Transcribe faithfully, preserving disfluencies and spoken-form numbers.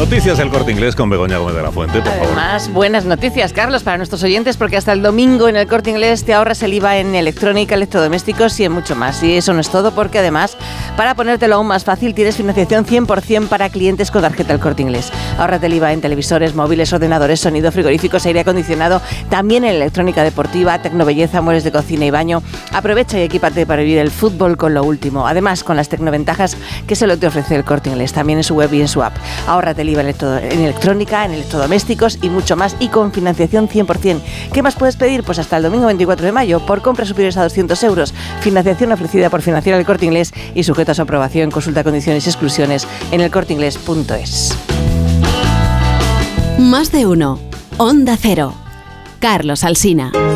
Noticias del Corte Inglés con Begoña Gómez de la Fuente, por favor. Además, buenas noticias, Carlos, para nuestros oyentes, porque hasta el domingo en el Corte Inglés te ahorras el I V A en electrónica, electrodomésticos y en mucho más. Y eso no es todo, porque además, para ponértelo aún más fácil, tienes financiación cien por ciento para clientes con tarjeta del Corte Inglés. Ahórrate el I V A en televisores, móviles, ordenadores, sonido, frigoríficos, aire acondicionado, también en electrónica deportiva, tecnobelleza, muebles de cocina y baño. Aprovecha y equípate para vivir el fútbol con lo último. Además, con las tecnoventajas que solo te ofrece el Corte Inglés, también en su web y en su app. Ahórrate el I V A en, electro- en electrónica, en electrodomésticos y mucho más, y con financiación cien por ciento. ¿Qué más puedes pedir? Pues hasta el domingo veinticuatro de mayo, por compras superiores a doscientos euros. Financiación ofrecida por Financiar el Corte Inglés y sujeta a su aprobación. Consulta condiciones y exclusiones en el corte inglés punto es. Más de uno. Onda Cero. Carlos Alsina.